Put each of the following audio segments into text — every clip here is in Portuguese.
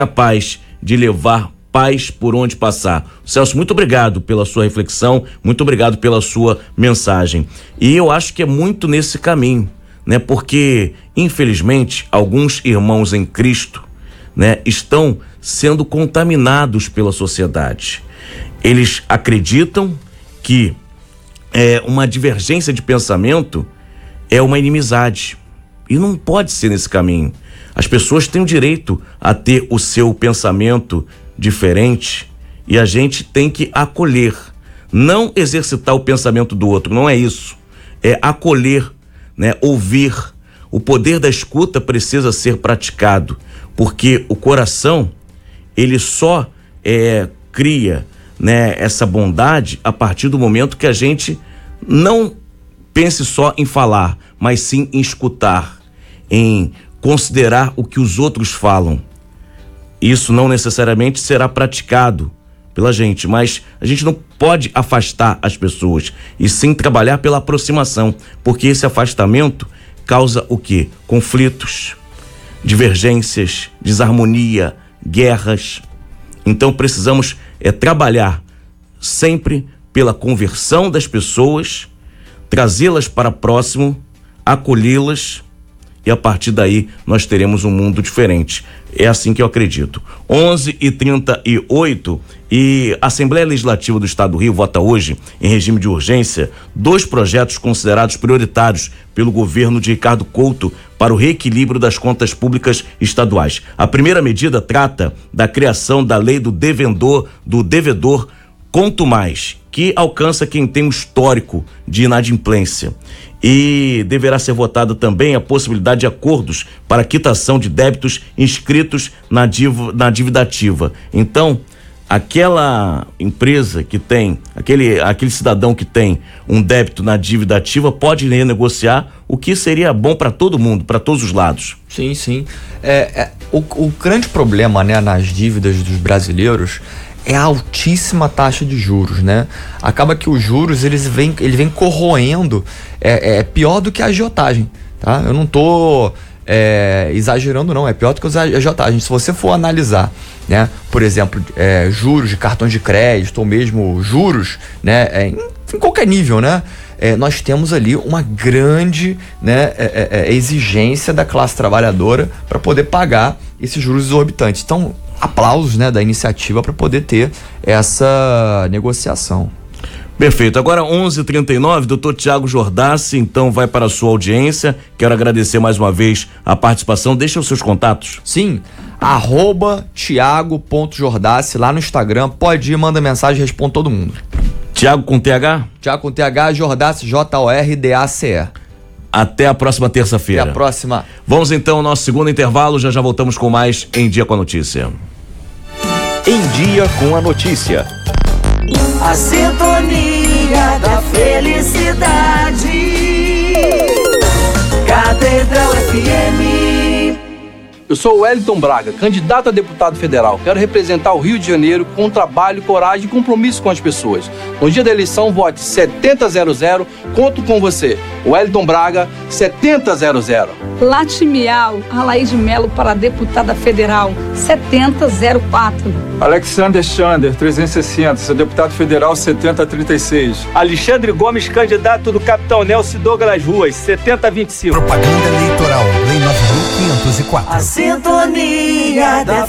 capaz de levar paz por onde passar. Celso, muito obrigado pela sua reflexão, muito obrigado pela sua mensagem. E eu acho que é muito nesse caminho, né? Porque, infelizmente, alguns irmãos em Cristo, né, estão sendo contaminados pela sociedade. Eles acreditam que uma divergência de pensamento é uma inimizade. E não pode ser nesse caminho. As pessoas têm o direito a ter o seu pensamento diferente e a gente tem que acolher, não exercitar o pensamento do outro, não é isso, é acolher, né? Ouvir. O poder da escuta precisa ser praticado, porque o coração, ele só cria, né, essa bondade a partir do momento que a gente não pense só em falar, mas sim em escutar, em considerar o que os outros falam. Isso não necessariamente será praticado pela gente, mas a gente não pode afastar as pessoas e sim trabalhar pela aproximação, porque esse afastamento causa o quê? Conflitos, divergências, desarmonia, guerras. Então precisamos trabalhar sempre pela conversão das pessoas, trazê-las para próximo, acolhê-las, e a partir daí nós teremos um mundo diferente. É assim que eu acredito. 11h38, e a Assembleia Legislativa do Estado do Rio vota hoje, em regime de urgência, 2 projetos considerados prioritários pelo governo de Ricardo Couto para o reequilíbrio das contas públicas estaduais. A primeira medida trata da criação da lei do devedor quanto mais, que alcança quem tem um histórico de inadimplência. E deverá ser votada também a possibilidade de acordos para quitação de débitos inscritos na dívida ativa. Então, aquela empresa que tem, aquele cidadão que tem um débito na dívida ativa pode renegociar, o que seria bom para todo mundo, para todos os lados. Sim, sim. O grande problema, né, nas dívidas dos brasileiros é a altíssima taxa de juros, né? Acaba que os juros, ele vem corroendo, é pior do que a agiotagem, tá? Eu não tô exagerando, não, é pior do que a agiotagem. Se você for analisar, né, por exemplo, juros de cartões de crédito ou mesmo juros, né, em qualquer nível, né? Nós temos ali uma grande, né, exigência da classe trabalhadora para poder pagar esses juros exorbitantes. Então, aplausos, né, da iniciativa para poder ter essa negociação. Perfeito. Agora 11h39, doutor Tiago Jordassi, então vai para a sua audiência. Quero agradecer mais uma vez a participação. Deixa os seus contatos. Sim, @Tiago.Jordassi lá no Instagram. Pode ir, manda mensagem, responde todo mundo. Tiago com TH? Tiago com TH, Jordassi, Jordace. Até a próxima terça-feira. Até a próxima. Vamos então ao nosso segundo intervalo, já voltamos com mais Em Dia com a Notícia. Em Dia com a Notícia. A sintonia da felicidade. Catedral FM. Eu sou o Wellington Braga, candidato a deputado federal. Quero representar o Rio de Janeiro com trabalho, coragem e compromisso com as pessoas. No dia da eleição, vote 7000. Conto com você. Wellington Braga, 7000. Latimial, Alaide Melo para deputada federal, 7004. Alexander Chander, 360, seu deputado federal, 7036. Alexandre Gomes, candidato do Capitão Nelson Douglas Ruas, 7025. Propaganda eleitoral, lei 9504. A sintonia da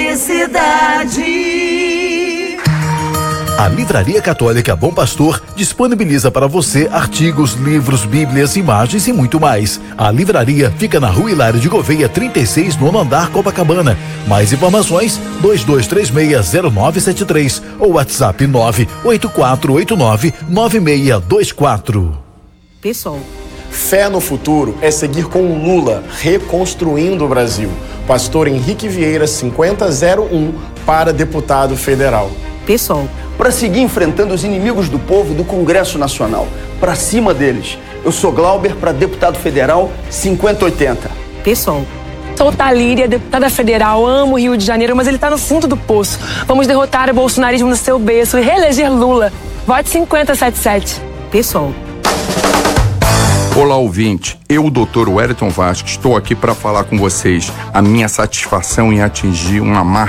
felicidade. A Livraria Católica Bom Pastor disponibiliza para você artigos, livros, bíblias, imagens e muito mais. A livraria fica na Rua Hilário de Gouveia, 36, nono andar, Copacabana. Mais informações, 22360973 ou WhatsApp 984899624. Pessoal, fé no futuro é seguir com o Lula, reconstruindo o Brasil. Pastor Henrique Vieira, 5001, para deputado federal. Pessoal, para seguir enfrentando os inimigos do povo do Congresso Nacional, para cima deles. Eu sou Glauber, para deputado federal, 5080. Pessoal, sou Talíria, deputada federal, amo o Rio de Janeiro, mas ele tá no fundo do poço. Vamos derrotar o bolsonarismo no seu berço e reeleger Lula. Vote 5077. Pessoal. Olá, ouvinte. Eu, Dr. Wellington Vasquez, estou aqui para falar com vocês a minha satisfação em atingir uma marca